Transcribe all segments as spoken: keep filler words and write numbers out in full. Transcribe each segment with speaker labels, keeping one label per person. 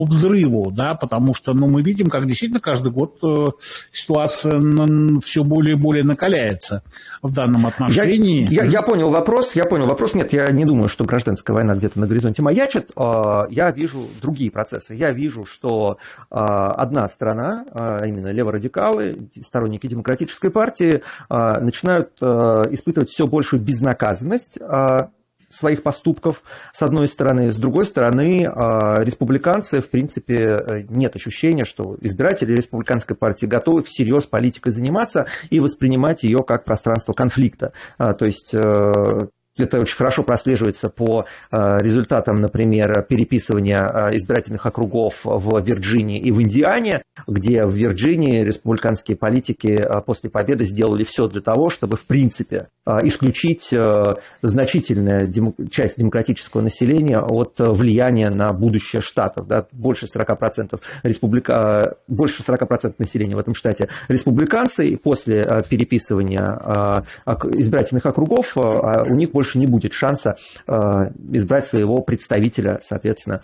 Speaker 1: взрыву, да, потому что, ну, мы видим, как действительно каждый год э, ситуация н- все более и более накаляется в данном отношении.
Speaker 2: Я, я, я понял вопрос, я понял вопрос. Нет, я не думаю, что гражданская война где-то на горизонте маячит. Я вижу другие процессы. Я вижу, что одна сторона, а именно леворадикалы, сторонники демократической партии, начинают испытывать все большую безнаказанность своих поступков, с одной стороны. С другой стороны, республиканцы, в принципе, нет ощущения, что избиратели республиканской партии готовы всерьез политикой заниматься и воспринимать ее как пространство конфликта. То есть это очень хорошо прослеживается по результатам, например, переписывания избирательных округов в Вирджинии и в Индиане, где в Вирджинии республиканские политики после победы сделали все для того, чтобы, в принципе, исключить значительную часть демократического населения от влияния на будущее штатов. Да, больше сорок процентов, республика... больше сорок процентов населения в этом штате республиканцы, и после переписывания избирательных округов у них больше не будет шанса избрать своего представителя, соответственно,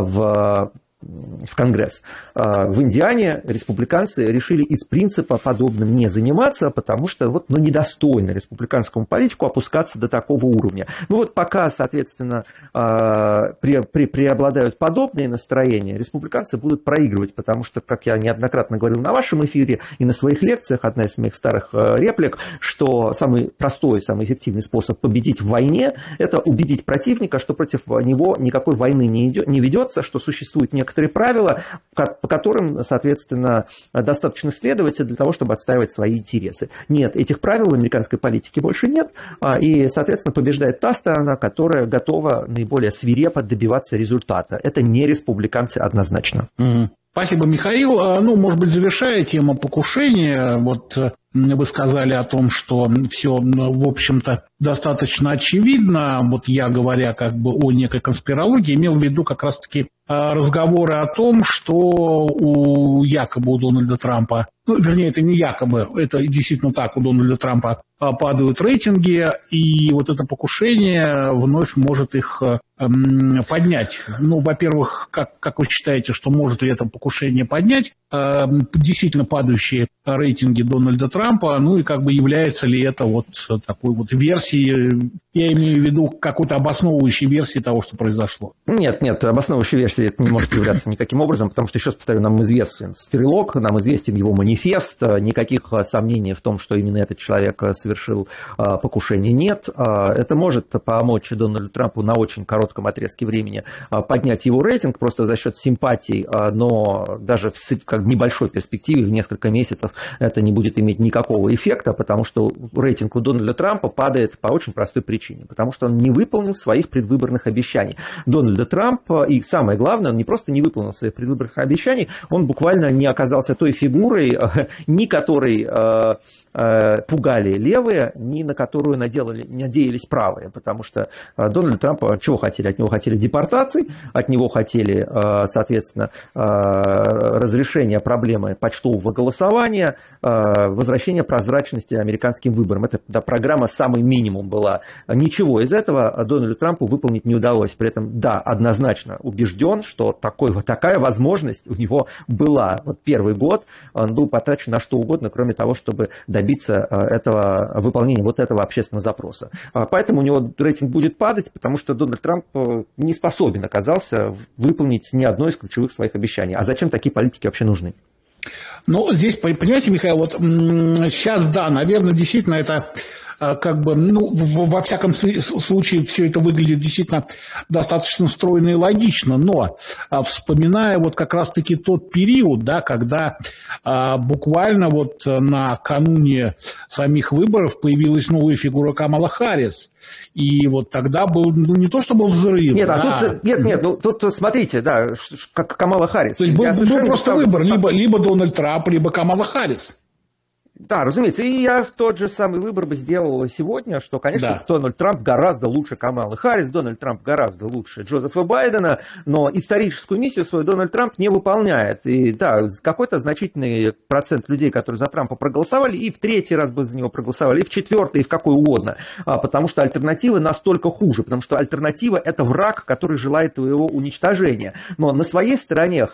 Speaker 2: в в Конгресс. В Индиане республиканцы решили из принципа подобным не заниматься, потому что вот, ну, недостойно республиканскому политику опускаться до такого уровня. Ну вот пока, соответственно, пре, пре, преобладают подобные настроения, республиканцы будут проигрывать, потому что, как я неоднократно говорил на вашем эфире и на своих лекциях, одна из моих старых реплик, что самый простой, самый эффективный способ победить в войне – это убедить противника, что против него никакой войны не, идет, не ведется, что существует некоторые правила, по которым, соответственно, достаточно следовать для того, чтобы отстаивать свои интересы. Нет, этих правил в американской политике больше нет, и, соответственно, побеждает та сторона, которая готова наиболее свирепо добиваться результата. Это не республиканцы однозначно.
Speaker 1: Mm-hmm. Спасибо, Михаил. Ну, может быть, завершая тему покушения, вот вы сказали о том, что все, в общем-то, достаточно очевидно. Вот я, говоря как бы о некой конспирологии, имел в виду как раз-таки разговоры о том, что у якобы у Дональда Трампа, ну, вернее, это не якобы, это действительно так, у Дональда Трампа падают рейтинги, и вот это покушение вновь может их эм, поднять. Ну, во-первых, как, как вы считаете, что может ли это покушение поднять эм, действительно падающие рейтинги Дональда Трампа, ну и как бы является ли это вот такой вот версией, я имею в виду какой-то обосновывающей версией того, что произошло?
Speaker 2: Нет, нет, обосновывающей версией это не может являться никаким образом, потому что, еще раз повторю, нам известен стрелок, нам известен его манифест, никаких сомнений в том, что именно этот человек совершил покушение, нет. Это может помочь Дональду Трампу на очень коротком отрезке времени поднять его рейтинг просто за счет симпатий, но даже в как небольшой перспективе, в несколько месяцев, это не будет иметь никакого эффекта, потому что рейтинг у Дональда Трампа падает по очень простой причине, потому что он не выполнил своих предвыборных обещаний. Дональда Трампа, и самое главное, он не просто не выполнил своих предвыборных обещаний, он буквально не оказался той фигурой, ни которой пугали левые, ни на которую наделали, надеялись правые, потому что Дональд Трамп чего хотели? От него хотели депортаций, от него хотели, соответственно, разрешения проблемы почтового голосования, возвращения прозрачности американским выборам. Это да, программа самый минимум была. Ничего из этого Дональду Трампу выполнить не удалось. При этом, да, однозначно убежден, что такой, вот такая возможность у него была. Вот первый год он был потрачен на что угодно, кроме того, чтобы добиться этого, выполнения вот этого общественного запроса. Поэтому у него рейтинг будет падать, потому что Дональд Трамп не способен оказался выполнить ни одно из ключевых своих обещаний. А зачем такие политики вообще нужны?
Speaker 1: Ну, здесь, понимаете, Михаил, вот сейчас, да, наверное, действительно это как бы, ну, во всяком случае, все это выглядит действительно достаточно стройно и логично, но вспоминая вот как раз-таки тот период, да, когда а, буквально вот накануне самих выборов появилась новая фигура Камала Харрис, и вот тогда был, ну, не то чтобы взрыв.
Speaker 2: Нет,
Speaker 1: да.
Speaker 2: а тут, нет, нет, ну, тут смотрите, да, как Камала Харрис.
Speaker 1: То есть был, был просто выбор, либо, либо Дональд Трамп, либо Камала Харрис.
Speaker 2: Да, разумеется. И я тот же самый выбор бы сделал сегодня, что, конечно, да. Дональд Трамп гораздо лучше Камалы Харрис, Дональд Трамп гораздо лучше Джозефа Байдена, но историческую миссию свою Дональд Трамп не выполняет. И да, какой-то значительный процент людей, которые за Трампа проголосовали, и в третий раз бы за него проголосовали, и в четвертый, и в какой угодно. А, потому что альтернатива настолько хуже, потому что альтернатива – это враг, который желает твоего уничтожения. Но на своей стороне